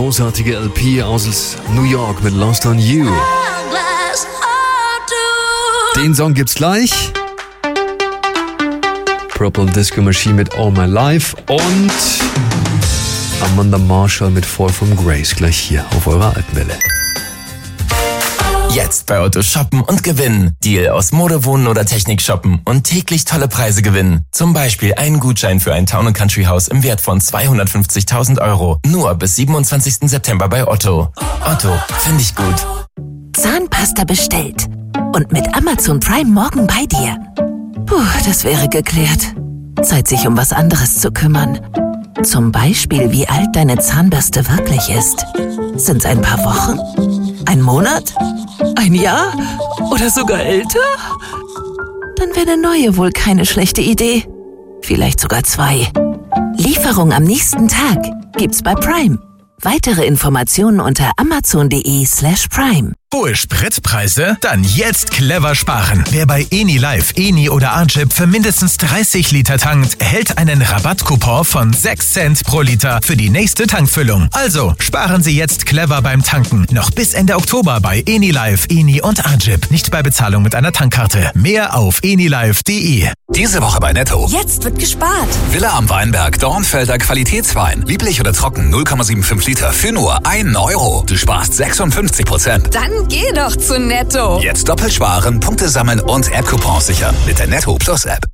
großartige LP aus New York mit Lost on You. Den Song gibt's gleich. Purple Disco Machine mit All My Life und Amanda Marshall mit Fall from Grace gleich hier auf eurer Alpenwelle. Jetzt bei Otto shoppen und gewinnen. Deal aus Mode, Wohnen oder Technik shoppen und täglich tolle Preise gewinnen. Zum Beispiel einen Gutschein für ein Town & Country Haus im Wert von 250.000 €. Nur bis 27. September bei Otto. Otto, finde ich gut. Zahnpasta bestellt. Und mit Amazon Prime morgen bei dir. Puh, das wäre geklärt. Zeit, sich um was anderes zu kümmern. Zum Beispiel, wie alt deine Zahnbürste wirklich ist. Sind's ein paar Wochen? Ein Monat? Ein Jahr? Oder sogar älter? Dann wäre eine neue wohl keine schlechte Idee. Vielleicht sogar 2. Lieferung am nächsten Tag gibt's bei Prime. Weitere Informationen unter amazon.de/prime. Hohe Spritpreise? Dann jetzt clever sparen. Wer bei EniLife, Eni oder Archip für mindestens 30 Liter tankt, erhält einen Rabattcoupon von 6 Cent pro Liter für die nächste Tankfüllung. Also sparen Sie jetzt clever beim Tanken. Noch bis Ende Oktober bei EniLife, Eni und Archip. Nicht bei Bezahlung mit einer Tankkarte. Mehr auf enilife.de. Diese Woche bei Netto. Jetzt wird gespart. Villa am Weinberg, Dornfelder Qualitätswein. Lieblich oder trocken, 0,75 Liter für nur 1 €. Du sparst 56%. Dann geh doch zu Netto. Jetzt doppelt sparen, Punkte sammeln und App-Coupons sichern mit der Netto Plus App.